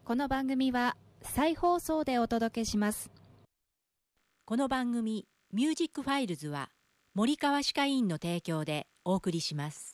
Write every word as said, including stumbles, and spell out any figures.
この番組は再放送でお届けします。 この番組ミュージックファイルズは森川歯科医院の提供でお送りします。